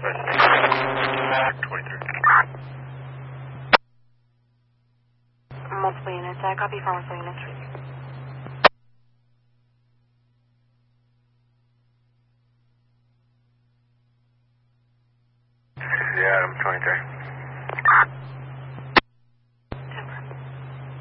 23. Multiple units. I copy for multiple units. Yeah, I'm 23.